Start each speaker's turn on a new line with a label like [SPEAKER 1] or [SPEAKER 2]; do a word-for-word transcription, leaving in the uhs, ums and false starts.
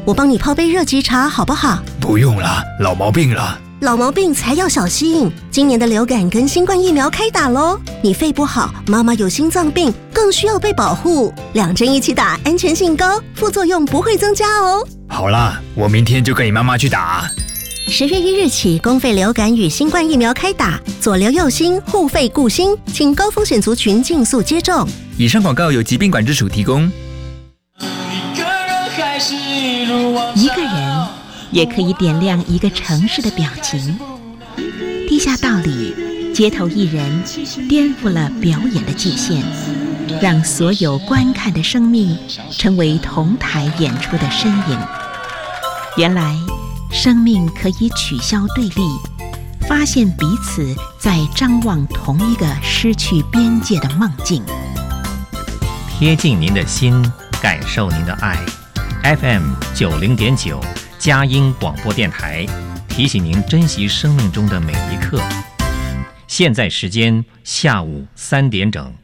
[SPEAKER 1] 我帮你泡杯热吉茶好不好？
[SPEAKER 2] 不用了，老毛病了。
[SPEAKER 1] 老毛病才要小心，今年的流感跟新冠疫苗开打咯，你肺不好，妈妈有心脏病，更需要被保护。两针一起打，安全性高，副作用不会增加哦。
[SPEAKER 2] 好啦，我明天就跟你妈妈去打。
[SPEAKER 1] 十月一日起，公费流感与新冠疫苗开打，左流右心，护肺顾心，请高风险族群尽速接种。
[SPEAKER 3] 以上广告由疾病管制署提供。
[SPEAKER 4] 一个人也可以点亮一个城市的表情。地下道里，街头艺人颠覆了表演的界限，让所有观看的生命成为同台演出的身影。原来生命可以取消对立，发现彼此在张望同一个失去边界的梦境。
[SPEAKER 5] 贴近您的心，感受您的爱。F M 九零点九佳音广播电台提醒您珍惜生命中的每一刻。现在时间下午三点整。